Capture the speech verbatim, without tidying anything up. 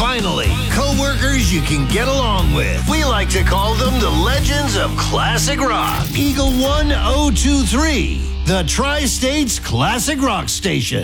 finally, co-workers you can get along with. We like to call them the legends of classic rock. Eagle one oh two three, the Tri-States Classic Rock Station.